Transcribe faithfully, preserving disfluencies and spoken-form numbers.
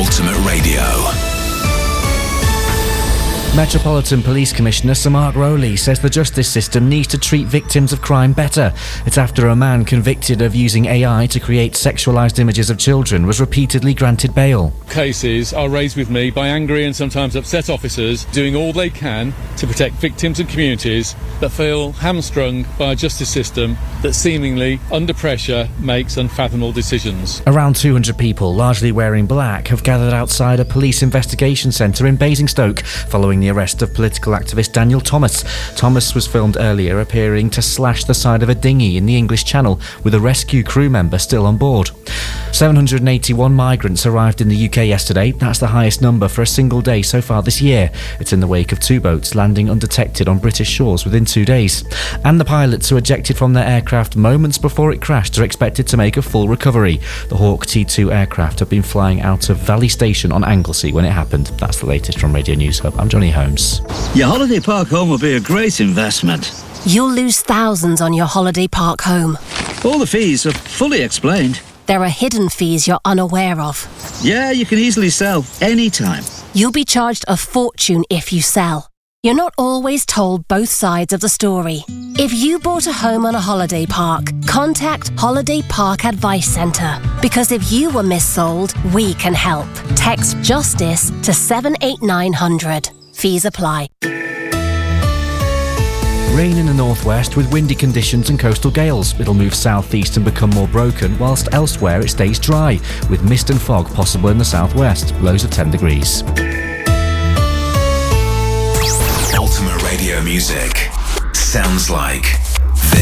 Ultimate Radio. Metropolitan Police Commissioner Sir Mark Rowley says the justice system needs to treat victims of crime better. It's after a man convicted of using A I to create sexualised images of children was repeatedly granted bail. Cases are raised with me by angry and sometimes upset officers doing all they can to protect victims and communities that feel hamstrung by a justice system that seemingly, under pressure, makes unfathomable decisions. Around two hundred people, largely wearing black, have gathered outside a police investigation centre in Basingstoke following the arrest of political activist Daniel Thomas. Thomas was filmed earlier appearing to slash the side of a dinghy in the English Channel with a rescue crew member still on board. seven hundred eighty-one migrants arrived in the U K yesterday. That's the highest number for a single day so far this year. It's in the wake of two boats landing undetected on British shores within two days. And the pilots who ejected from their aircraft moments before it crashed are expected to make a full recovery. The Hawk T two aircraft have been flying out of Valley Station on Anglesey when it happened. That's the latest from Radio News Hub. I'm Johnny Holmes. Your holiday park home will be a great investment. You'll lose thousands on your holiday park home. All the fees are fully explained. There are hidden fees you're unaware of. Yeah, you can easily sell anytime. You'll be charged a fortune if you sell. You're not always told both sides of the story. If you bought a home on a holiday park, contact Holiday Park Advice Centre. Because if you were missold, we can help. Text JUSTICE to seven eight nine hundred. Fees apply. Rain in the northwest with windy conditions and coastal gales. It'll move southeast and become more broken, whilst elsewhere it stays dry, with mist and fog possible in the southwest. Lows of ten degrees. Ultimate Radio music sounds like